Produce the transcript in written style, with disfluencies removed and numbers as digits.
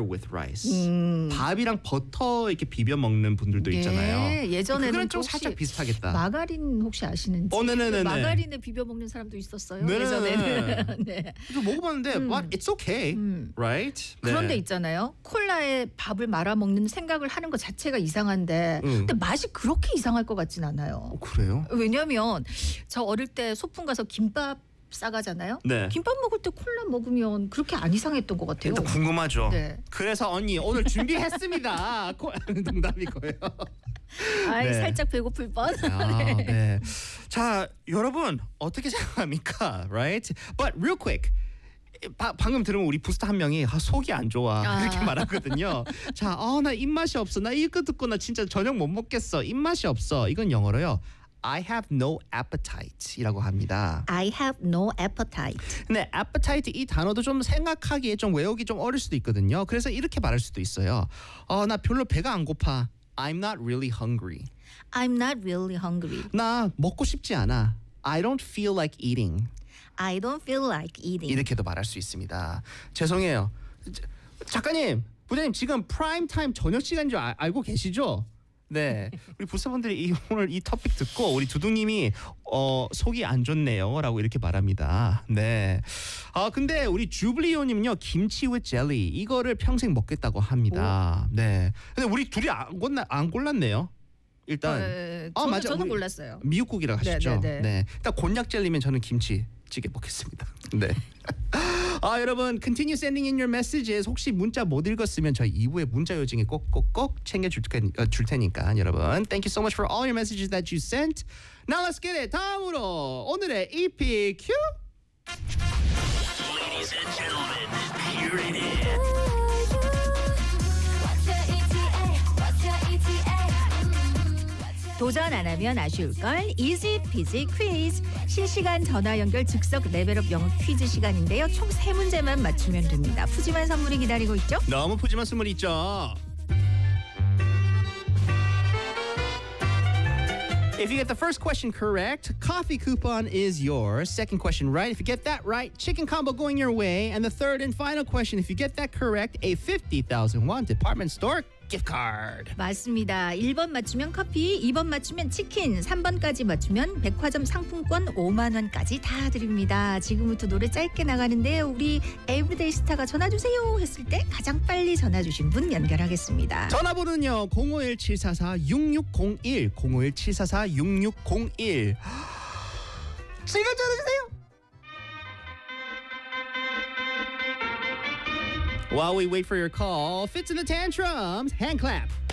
with rice. 밥이랑 버터 이렇게 비벼 먹는 분들도 있잖아요. 예전에는 그건 좀 살짝 비슷하겠다. 마가린 혹시 아시는지? 네네네. 마가린에 비벼 먹는 사람도 있었어요. 네네네. 예전에는. 네. 저 먹어봤는데 but it's okay, right? 그런데 있잖아요. 콜라에 밥을 말아 먹는 생각을 하는 것 자체가 이상한데 근데 맛이 그렇게 이상할 것 같진 않아요. 그래요? 왜냐면 저 어릴 때 소풍 가서 김밥 싸가잖아요. 네. 김밥 먹을 때 콜라 먹으면 그렇게 안 이상했던 것 같아요. 일단 궁금하죠. 네. 그래서 언니 오늘 준비했습니다. 농담이고요. 아이 네. 살짝 배고플 뻔. 네. 자, 여러분 어떻게 생각합니까? Right? But real quick. 방금 들으면 우리 부스터 한 명이 속이 안 좋아 이렇게 말하거든요. 자, 나 입맛이 없어. 나 이거 듣고 나 진짜 저녁 못 먹겠어. 입맛이 없어. 이건 영어로요. I have no appetite이라고 합니다. I have no appetite. 근데 appetite 이 단어도 좀 생각하기에 좀 외우기 좀 어릴 수도 있거든요. 그래서 이렇게 말할 수도 있어요. 나 별로 배가 안 고파. I'm not really hungry. I'm not really hungry. 나 먹고 싶지 않아. I don't feel like eating. I don't feel like eating. 이렇게도 말할 수 있습니다. 죄송해요. 작가님, 부장님 지금 프라임 타임 저녁 시간인 줄 알고 계시죠? 네, 우리 부스분들이 오늘 이 토픽 듣고 우리 두둥님이 속이 안 좋네요라고 이렇게 말합니다. 네, 근데 우리 주블리오님은요 김치 with jelly 이거를 평생 먹겠다고 합니다. 네, 근데 우리 둘이 안 골랐네요. 일단 저는 골랐어요. 미역국이라고 하시죠. 네. 일단 곤약 젤리면 저는 김치찌개 먹겠습니다. 네. 여러분 continue sending in your messages. 혹시 문자 못 읽었으면 저희 2부에 문자 요징에 꼭꼭꼭 챙겨줄 테니까 여러분 thank you so much for all your messages that you sent. Now let's get it. 다음으로 오늘의 EPQ. Ladies and gentlemen, here it is. 도전 안 하면 아쉬울걸 Easy Peasy 퀴즈. 실시간 전화 연결 즉석 레벨업 영어 퀴즈 시간인데요. 총 3문제만 맞추면 됩니다. 푸짐한 선물이 기다리고 있죠? 너무 푸짐한 선물 있죠. If you get the first question correct, coffee coupon is yours. Second question right. If you get that right, chicken combo going your way. And the third and final question, if you get that correct, a 50,000 won department store gift card. 맞습니다. 1번 맞추면 커피, 2번 맞추면 치킨, 3번까지 맞추면 백화점 상품권 5만 원까지 다 드립니다. 지금부터 노래 짧게 나가는데 우리 에브리데이 스타가 전화 주세요 했을 때 가장 빨리 전화 주신 분 연결하겠습니다. 전화번호는요 051-744-6601 051-744-6601 지금 전화주세요. While we wait for your call, Fits in the Tantrums, hand clap.